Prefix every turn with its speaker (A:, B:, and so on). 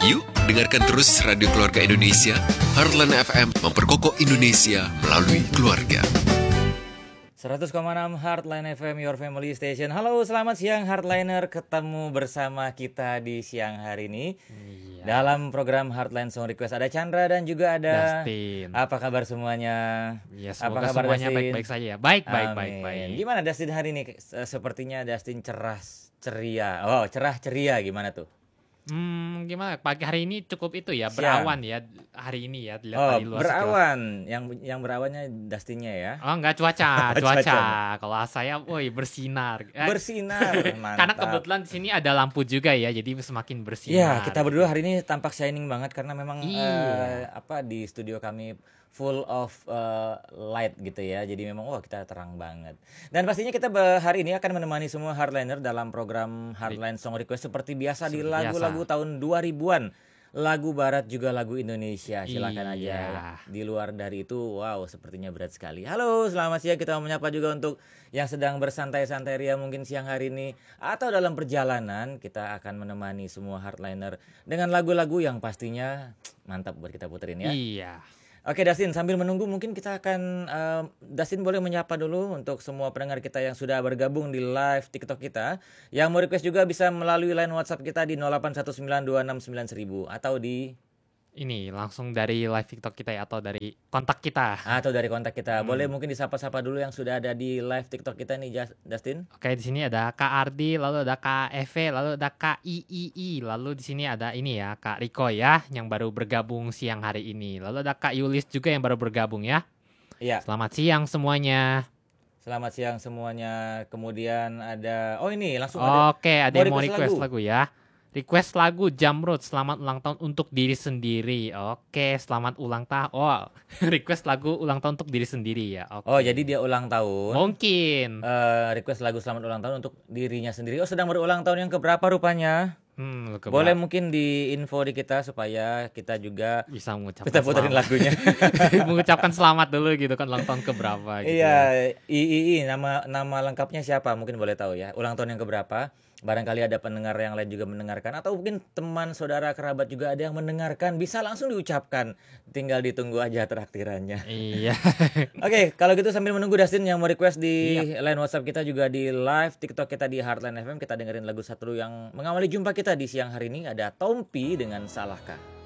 A: Yuk, dengarkan terus Radio Keluarga Indonesia, Heartline FM memperkokoh Indonesia melalui keluarga.
B: 100,6 Heartline FM, your family station. Halo, selamat siang Heartliner. Ketemu bersama kita di siang hari ini. Dalam program Heartline Song Request ada Chandra dan juga ada
C: Dustin.
B: Apa kabar semuanya?
C: Ya,
B: Apa
C: semoga
B: kabar,
C: semuanya
B: Dustin?
C: baik-baik saja ya. Baik.
B: Gimana Dustin hari ini? Sepertinya Dustin cerah ceria. Oh, cerah ceria gimana tuh?
C: Gimana? Pagi hari ini cukup itu ya,
B: Siang.
C: berawan ya hari ini ya. Dilihat
B: Oh,
C: dari luar
B: berawan. Yang berawannya Dustinnya ya.
C: sekilas. Oh, enggak cuaca.
B: Cuaca.
C: Kalau saya, woi bersinar.
B: Bersinar.
C: Karena
B: Mantap.
C: kebetulan di sini ada lampu juga ya, jadi semakin
B: Iya,
C: bersinar.
B: kita berdua hari ini tampak shining banget karena memang
C: Iya.
B: di studio kami full of light gitu ya. Jadi memang kita terang banget. Dan pastinya kita hari ini akan menemani semua Heartliner dalam program Heartline Song Request seperti biasa di
C: Seperti
B: lagu-lagu tahun 2000-an. Lagu barat juga lagu Indonesia. Silakan aja.
C: Iya.
B: Di luar dari itu, wow, sepertinya berat sekali. Halo, selamat siang. Kita mau menyapa juga untuk yang sedang bersantai-santai ria mungkin siang hari ini atau dalam perjalanan. Kita akan menemani semua Heartliner dengan lagu-lagu yang pastinya mantap buat kita puterin ya.
C: Iya.
B: Oke Dustin, sambil menunggu mungkin kita akan Dustin boleh menyapa dulu untuk semua pendengar kita yang sudah bergabung di live TikTok kita. Yang mau request juga bisa melalui line WhatsApp kita di 0819269000 atau di
C: Ini langsung dari live TikTok kita ya, atau dari kontak kita.
B: kontak kita. Boleh mungkin disapa-sapa dulu yang sudah ada di live TikTok kita nih Dustin.
C: Oke, di sini ada Kak Ardi, lalu ada Kak Eve, lalu ada Kak III, lalu di sini ada ini ya Kak Riko ya yang baru bergabung siang hari ini. Lalu ada Kak Yulis juga yang baru bergabung ya.
B: Iya.
C: Selamat siang semuanya.
B: Selamat siang semuanya. Kemudian ada ini langsung ada.
C: Oke, ada yang mau
B: request
C: request lagu ya. Request lagu Jamrud, selamat ulang tahun untuk diri sendiri. Oke, selamat ulang tahun. Oh, request lagu ulang tahun untuk diri sendiri ya. Oke.
B: Oh, jadi dia ulang tahun.
C: Mungkin.
B: Request lagu selamat ulang tahun untuk dirinya sendiri. Oh, sedang berulang tahun yang keberapa rupanya?
C: Boleh
B: Boleh mungkin di info di kita supaya kita juga
C: bisa mengucapkan
B: kita puterin
C: selamat.
B: lagunya.
C: Mengucapkan selamat dulu gitu kan, ulang tahun keberapa gitu.
B: Iya, III nama lengkapnya siapa? Mungkin boleh tahu ya. Ulang tahun yang keberapa? Barangkali ada pendengar yang lain juga mendengarkan atau mungkin teman, saudara, kerabat juga ada yang mendengarkan, bisa langsung diucapkan. Tinggal ditunggu aja traktirannya.
C: Iya.
B: Oke, kalau gitu sambil menunggu Dustin yang mau request di line WhatsApp kita juga di live TikTok kita di Heartline FM, kita dengerin lagu satu yang mengawali jumpa kita di siang hari ini, ada Tompi dengan Salahkah.